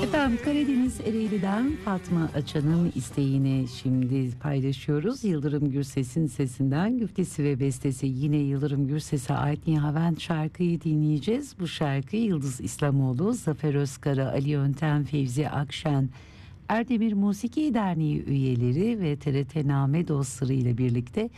Efendim Karadeniz Ereğli'den Fatma Açan'ın isteğini şimdi paylaşıyoruz. Yıldırım Gürses'in sesinden güftesi ve bestesi yine Yıldırım Gürses'e ait Nihavent şarkıyı dinleyeceğiz. Bu şarkı Yıldız İslamoğlu, Zafer Özkara, Ali Yöntem, Fevzi Akşen, Erdemir Musiki Derneği üyeleri ve TRT Name dostları ile birlikte